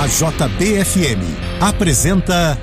A JBFM apresenta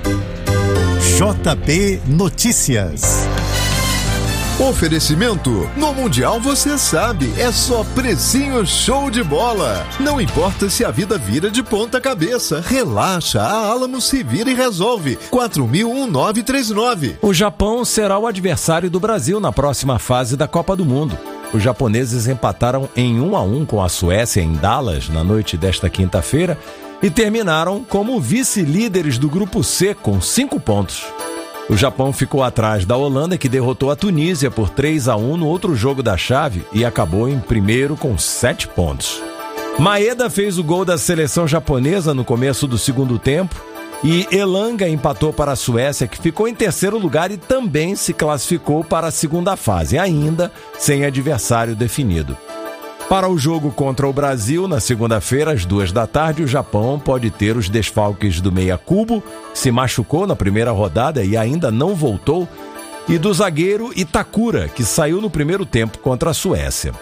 JB Notícias. Oferecimento: no Mundial você sabe, é só precinho show de bola. Não importa se a vida vira de ponta cabeça, relaxa, a Alamo se vira e resolve. 4000-1939. O Japão será o adversário do Brasil na próxima fase da Copa do Mundo. Os japoneses empataram em 1-1 com a Suécia em Dallas na noite desta quinta-feira e terminaram como vice-líderes do Grupo C com 5 pontos. O Japão ficou atrás da Holanda, que derrotou a Tunísia por 3-1 no outro jogo da chave e acabou em primeiro com 7 pontos. Maeda fez o gol da seleção japonesa no começo do segundo tempo e Elanga empatou para a Suécia, que ficou em terceiro lugar e também se classificou para a segunda fase, ainda sem adversário definido. Para o jogo contra o Brasil, na segunda-feira, às 14h, o Japão pode ter os desfalques do meia Kubo, que se machucou na primeira rodada e ainda não voltou, e do zagueiro Itakura, que saiu no primeiro tempo contra a Suécia.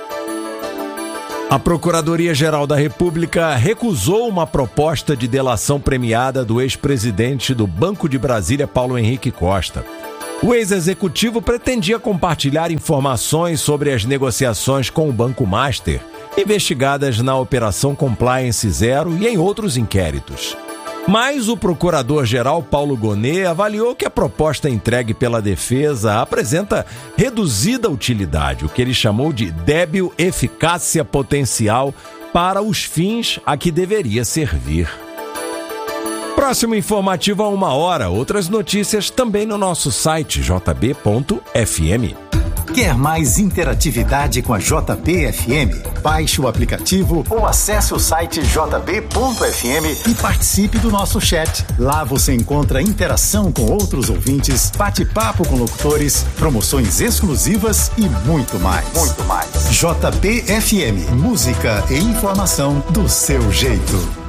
A Procuradoria-Geral da República recusou uma proposta de delação premiada do ex-presidente do Banco de Brasília, Paulo Henrique Costa. O ex-executivo pretendia compartilhar informações sobre as negociações com o Banco Master, investigadas na Operação Compliance Zero e em outros inquéritos. Mas o procurador-geral Paulo Gonet avaliou que a proposta entregue pela defesa apresenta reduzida utilidade, o que ele chamou de débil eficácia potencial para os fins a que deveria servir. Próximo informativo a 1h. Outras notícias também no nosso site jb.fm. Quer mais interatividade com a JBFM? Baixe o aplicativo ou acesse o site jb.fm e participe do nosso chat. Lá você encontra interação com outros ouvintes, bate-papo com locutores, promoções exclusivas e muito mais. JBFM, música e informação do seu jeito.